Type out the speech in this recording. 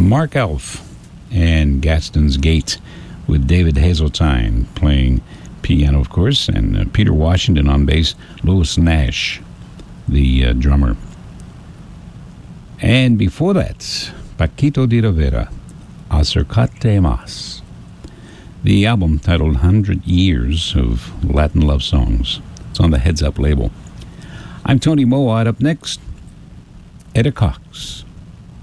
Mark Elf and Gaston's Gate with David Hazeltine playing piano, of course, and Peter Washington on bass, Louis Nash, the drummer. And before that, Paquito de Rivera, Acercate Más. The album titled 100 Years of Latin Love Songs. It's on the Heads Up label. I'm Tony Mowat. Up next, Etta Cox.